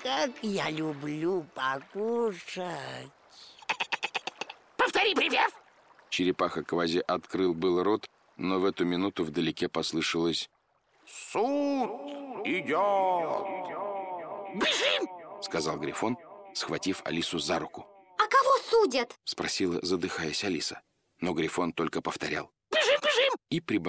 как я люблю покушать. Повтори припев. Черепаха Квази открыл был рот, но в эту минуту вдалеке послышалось: «Суд идет!» Бежим! — сказал Грифон, схватив Алису за руку. А кого судят? — спросила, задыхаясь, Алиса. Но Грифон только повторял: Бежим, бежим! и прибавил: